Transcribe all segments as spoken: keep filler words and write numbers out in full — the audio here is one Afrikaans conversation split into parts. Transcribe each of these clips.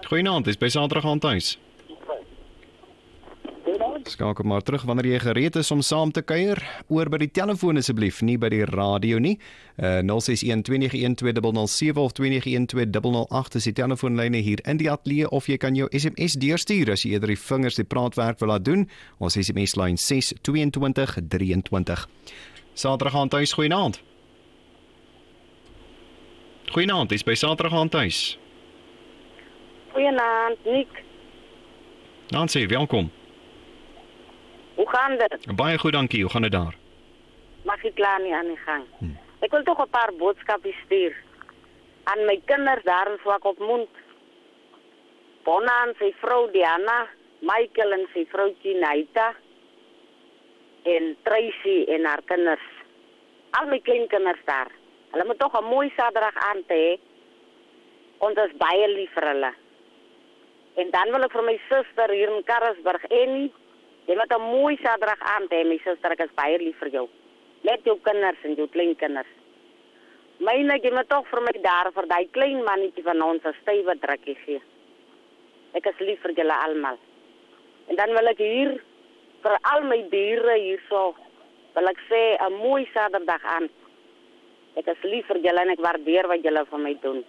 Goeienaand, is by Saterdag aan tuis. Skakel maar terug wanneer jy gereed is om saam te kuier. Oor by die telefoon asseblief, nie by die radio nie. Uh, nul ses een twee nege een twee nul nul sewe of twee nege een twee nul nul agt is die telefoonlyne hier in die ateljee, of jy kan jou S M S deurstuur as jy eerder die vingers die praatwerk wil laat doen. Ons S M S-lyn ses twee twee drie twee. Saterdag aan tuis, goeienaand. Goeienaand, is by Saterdag aan tuis. Goeienaand, Nick. Nancy, welkom. Hoe gaan dit? Baie goed, dankie. Hoe gaan dit daar? Mag ik klaar niet aan de gang. Hm. Ik wil toch een paar boodschappen sturen. Aan mijn kinderen daar in Zwak op Mond. Bona aan zijn vrouw Diana. Michael en zijn vrouwtje Naita. En Tracy en haar kinders. Al mijn kleinkinders daar. Hulle moet toch een mooi zaterdag aan te hê. Want dat is baie lief vir hulle. En dan wil ik voor mijn zuster hier in Karasburg, Annie. Jy moet 'n mooi zaterdag aan te hê, my suster, ek is baie lief vir jou. Met jou kinders en jou kleinkinders. Myne, jy moet toch vir my daar, vir die klein mannetjie van ons, 'n stywe drukkie gee. Ek is lief vir julle almal. En dan wil ek hier, vir al my diere hierso, wil ek sê, 'n mooi zaterdag aan. Ek is lief vir julle en ek waardeer wat julle vir my doen.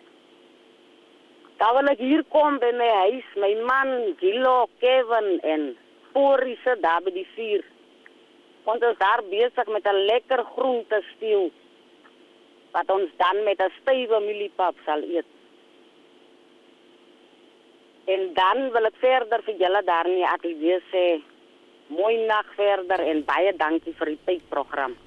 Dan wil ek hier kom by my huis, my man, Gilo, Kevin en Porie se daar by die vuur. Want ons daar besig met 'n lekker groente stew, wat ons dan met 'n stywe mieliepap sal eet. En dan wil ek verder vir julle daar in die ateljee sê, mooi nag verder en baie dankie vir die tydprogram.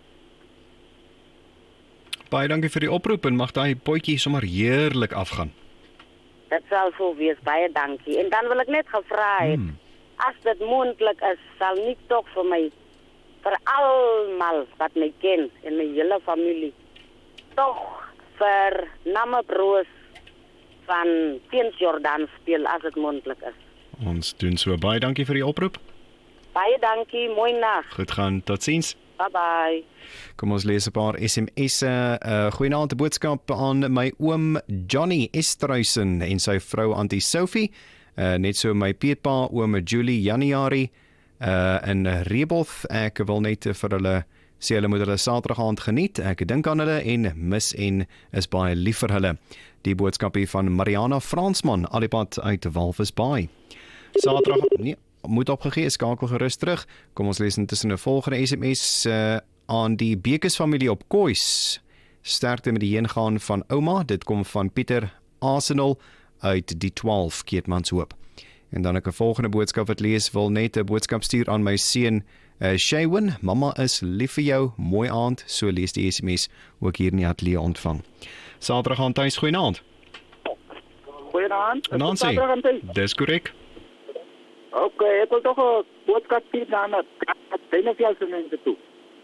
Baie dankie vir die oproep en mag daai potjie sommer heerlik afgaan. Dit sal so wees, baie dankie. En dan wil ek net gevra het, hmm. as dit moontlik is, sal nie toch vir my, vir almal wat my ken en my hele familie, toch vir Namme Broos van Teens Jordan speel as dit moontlik is. Ons doen so, baie dankie vir die oproep. Baie dankie, mooi nag. Goed gaan, tot ziens. Bye bye. Kom ons lees 'n paar S M S'e. Uh, Goeienaand, 'n boodskap aan my oom Johnny Estruisen en sy vrou Auntie Sophie. Uh, net so my peetpa oom Julie Januarie uh, in Reboth. Ek wil net vir hulle sê hulle moet hulle Saterdag aand geniet. Ek dink aan hulle en mis en is baie lief vir hulle. Die boodskap hier van Mariana Fransman, alipad uit Walvisbaai. Saterdag nee, moet opgegee, skakel gerus terug. Kom ons lees intussen 'n volgende S M S uh, aan die Bekes familie op Kois. Sterkte met die heengaan van ouma. Dit kom van Pieter Arsenal uit die twaalf Keetmanshoop. En dan ek 'n volgende boodskap wat lees, wil net 'n boodskap stuur aan my seun uh, Shaywin. Mamma is lief vir jou, mooi aand. So lees die S M S ook hier in die ateljee ontvang. Saterdag aan tuis, goeienaand. Goeienaand. Nancy, dis korrek. Oké, okay, ek wil toch een boodskap sturen aan het Benevelde mensen toe.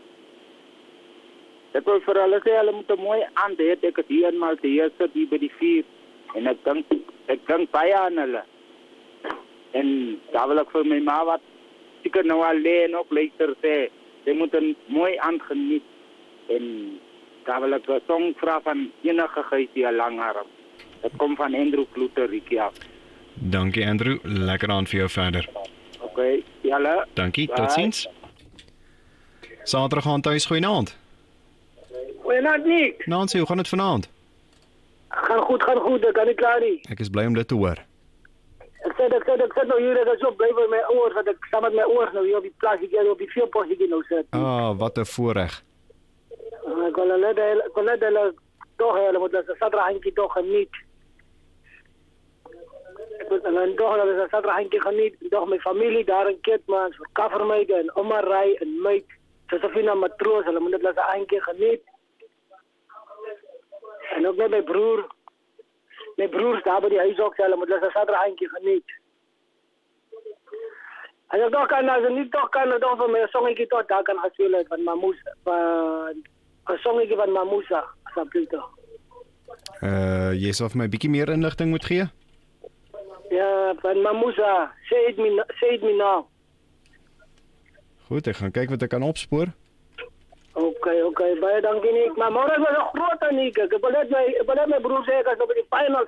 Ik wil voor hulle sê, hulle moet een mooi aand hê. Ek is hier eenmaal die eerste die by die vier. En ek dink, ek dink baie aan hulle. En daar wil ek vir my ma wat seker nou al lê en ook later sê, sy moet een mooi aand geniet. En daar wil ek 'n song vra van enige geisie 'n lang arm. Dit kom van Andrew Kloeter, Rikkie af. Dankie Andrew, lekker aan vir jou verder. Oké, okay, julle. Dankie, tot ziens. Saterdag aan tuis, goeienaand. Goeienaand, Nick. Nancy, hoe gaan dit vanaand? Gaan goed, gaan goed, ek kan nie klaar nie. Ek is bly om dit te hoor. Ek sê, ek sê, ek sê nou hier, ek is so bly by my ouers, dat ek saam met my ouers nou hier op die plaas, hier op die veelpos hier nou sit. Ah, oh, wat 'n voorreg. Ek wil hulle, ek wil net hulle, toch, hulle moet hulle Saterdag toch geniet. Ek wil hulle toch, hulle Saterdag geniet, toch my familie daar in Keetmans, vir Kaffermeid en Oma Rai en Meid, Josephina Matroos, hulle moet hulle eindjie geniet. En ook met my broer, my broers daar by die huis ook, hulle moet hulle Saterdag eindjie geniet. As ek toch kan, as ek nie toch kan, dan toch vir my songetjie toch daar kan gespeel het, van Mamusa, van, een songetjie van Mamusa, asseblief toch. Uh, jy sal vir my bietjie meer inligting moet gee? Ja, van Mamusa, say it me, say it me now. Goed, ek gaan kyk wat ek kan opspoor. Oké, okay, oké, okay. Baie dankie Nick. Maar môre is 'n groot Nick. Ek wil net my, ek wil net my broer sê, ek is op die finals